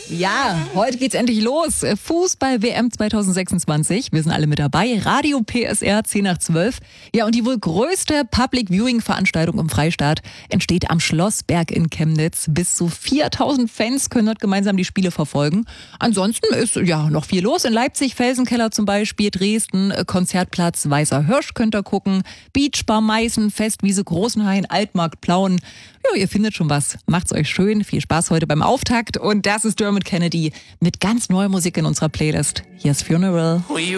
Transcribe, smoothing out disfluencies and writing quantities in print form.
Ja, heute geht's endlich los. Fußball-WM 2026. Wir sind alle mit dabei. Radio PSR 10 nach 12. Ja, und die wohl größte Public-Viewing-Veranstaltung im Freistaat entsteht am Schlossberg in Chemnitz. Bis zu 4000 Fans können dort gemeinsam die Spiele verfolgen. Ansonsten ist ja noch viel los. In Leipzig, Felsenkeller zum Beispiel, Dresden, Konzertplatz Weißer Hirsch könnt ihr gucken. Beachbar Meißen, Festwiese Großenhain, Altmarkt Plauen. Ja, ihr findet schon was. Macht's euch schön. Viel Spaß heute beim Auftakt. Und das ist Dermot Kennedy mit ganz neuer Musik in unserer Playlist. Hier ist Funeral.